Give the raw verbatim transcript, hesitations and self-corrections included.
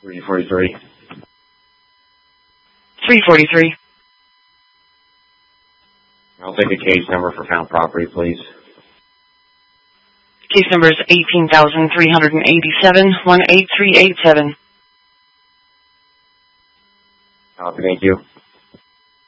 three forty-three. three forty-three. I'll take a case number for found property, please. Case number is eighteen thousand three hundred eighty-seven, one eight three eight seven. Copy, thank you.